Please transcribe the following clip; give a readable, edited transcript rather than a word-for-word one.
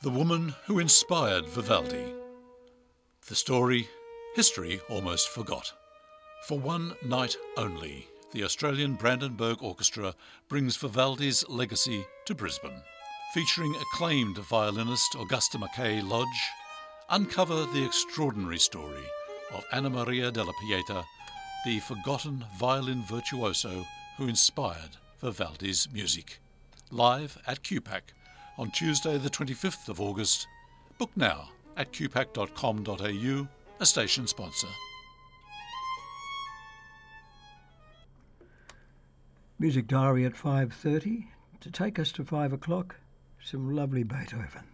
The woman who inspired Vivaldi. The story, history almost forgot. For one night only, the Australian Brandenburg Orchestra brings Vivaldi's legacy to Brisbane. Featuring acclaimed violinist Augusta Mackay Lodge, uncover the extraordinary story of Anna Maria della Pieta, the forgotten violin virtuoso who inspired Vivaldi's music. Live at QPAC on Tuesday the 25th of August. Book now at qpac.com.au, a station sponsor. Music Diary at 5:30. To take us to 5 o'clock, some lovely Beethoven.